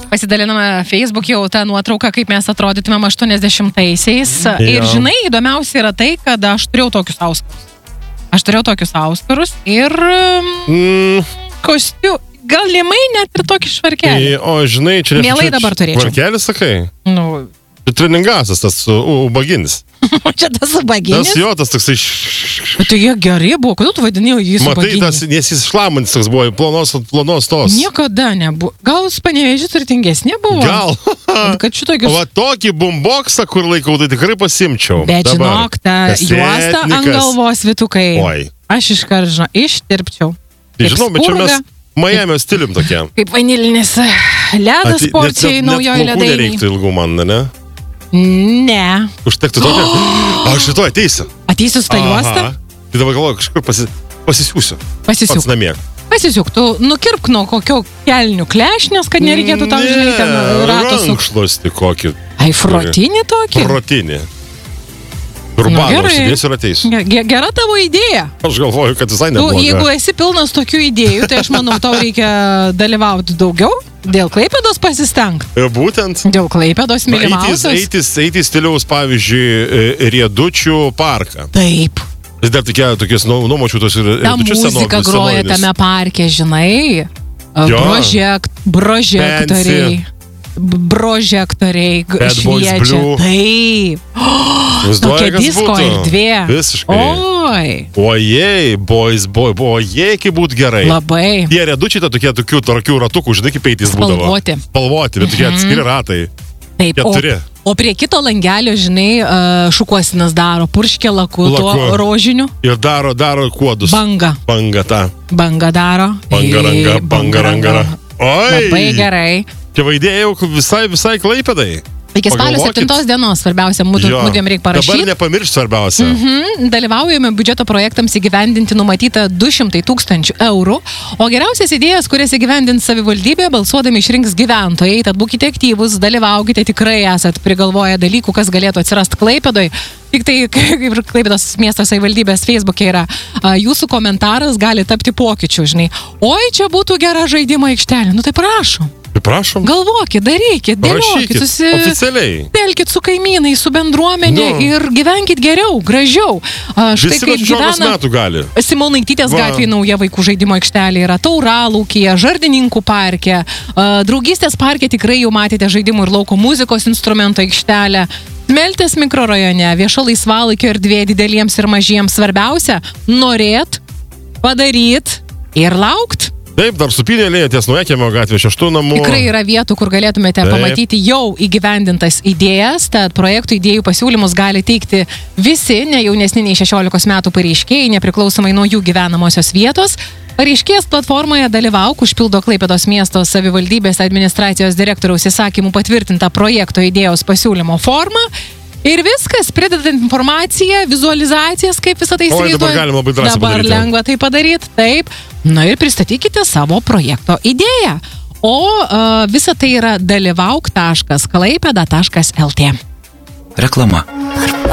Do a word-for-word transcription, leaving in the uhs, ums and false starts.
Pasidaliname Facebook jau tą nuotrauką, kaip mes atrodytumėm aštuoniasdešimtaisiais. Ir žinai, įdomiausia yra tai, kad aš turėjau tokius auskarus. Aš turėjau tokius auskarus ir mm. kostiu, galimai net ir tokį švarkelį. O, žinai, čia ne mielai dabar turėčiau. Švarkelį, sakai? Nu. Tai treningasis, tas ubaginis. Čia tas ubaginis? Tas jo, tas toksai... Bet tai jie gerai buvo, kodėl tu vadinėjau jį ubaginį? Matai, tas, nes jis šlamantis toks buvo, plonos, plonos tos. Niekada nebuvo. Gal Panevėžys turtingesnė buvo? Gal. Kad šitokius... O va tokį bumboksą, kur laikau, tai tikrai pasimčiau. Bet žinok, ta juosta ant galvos vitukai. Oi. Aš iškart, žinau, ištirpčiau. Tai žinau, bet čia mes Miamio stilium tokie. Kaip vanilinis ledas porcijai naujoji ledainiai. Net nereiktų ilgų man, ne? Ne. Užtektų tokio? Aš šito ateisiu. Ateisiu su tą juostą? Tai dabar galvoju, kažkur pasi, pasisiūsiu. Pasisiūk. Pats namie. Pasisiūk, tu nukirpk nuo kokio kelnių klešnės, kad nereikėtų tau, žinai, ten ratus. Ne, rankšluostį kokį. Ai, frotinį tokį? Frotinį. Urbano užsidėsiu ir ateisiu. Gera tavo idėja. Aš galvoju, kad visai nebloga. Jeigu esi pilnas tokių idėjų, tai aš manau, tau reikia dalyvauti daugiau. Dėl Klaipėdos pasistengti. Būtent. Dėl Klaipėdos mylimiausios. Eitis, eitis stiliaus, pavyzdžiui, Riedučių parką. Taip. Jis dar tokie, tokies nuomočių tos ir Riedučių senovinis. Ta muzika groja tame parke, žinai. Brožek, brožektoriai. Brožektoriai šviečia. Taip. Tokia disko erdvė. Visiškai. Oi. Ojei, boys, boy, ojei, kaip būtų gerai. Labai. Tie Riedučiai, ta tokie tokių tokių ratukų, žinai, kaip eitys būdavo. Spalvoti. Spalvoti, bet tokie atskiri ratai. Taip, o, o prie kito langelio, žinai, šukuosinas daro, purškė laku, tuo rožiniu. Ir daro, daro kuodus. Banga. Banga tą. Banga daro. Banga ranga, banga ranga. Oi. Labai gerai. Čia vaidėjau visai, visai Klaipėdai. Iki spalio septintos dienos svarbiausia, mūdėm reikia parašyti. Dabar nepamiršt svarbiausia. Mhm. Dalyvaujame biudžeto projektams įgyvendinti numatyta du šimtai tūkstančių eurų, o geriausias idėjas, kurias įgyvendins savivaldybė, balsuodami išrinks gyventojai, tad būkite aktyvus, dalyvaukite, tikrai esat prigalvoję dalykų, kas galėtų atsirasti Klaipėdoj. Tik tai, kaip ir Klaipėdos miesto savivaldybės Facebook'e yra, jūsų komentaras gali tapti pokyčiu, žinai. Oi, čia būtų gera žaidimo aikštelė. Nu tai prašom. Prašom. Galvokit, darykit, dėliokit, susitelkit su kaimynai, su bendruomenė no. ir gyvenkit geriau, gražiau. Štai visi kaip gyvena metų gali. Simonaitytės gatvėje nauja vaikų žaidimo aikštelė yra, Tauralaukyje, Žardininkų parke, Draugystės parke tikrai jau matėte žaidimų ir lauko muzikos instrumento aikštelę. Smeltės mikrorajone, vieša laisvalaikio erdvė dideliems ir mažiems. Svarbiausia, norėt, padaryt ir laukt. Taip, dar Supynėlėje ties Naujakiemio gatvė šeštų namų. Tikrai yra vietų, kur galėtumėte Taip. pamatyti jau įgyvendintas idėjas, tad projektų idėjų pasiūlymus gali teikti visi ne jaunesni nei šešiolikos metų pareiškėjai, nepriklausomai nuo jų gyvenamosios vietos. Pareiškėjas platformoje dalyvauk, užpildo Klaipėdos miesto savivaldybės administracijos direktoriaus įsakymų patvirtintą projekto idėjos pasiūlymo formą. Ir viskas, pridedant informaciją, vizualizacijas, kaip visą tai įsivaizduoja. Oi, dabar galima labai drąsiai dabar padaryti. Lengva tai padaryti, taip. Na ir pristatykite savo projekto idėją. O uh, visa tai yra dalyvauk taškas klaipėda taškas lt. Reklama.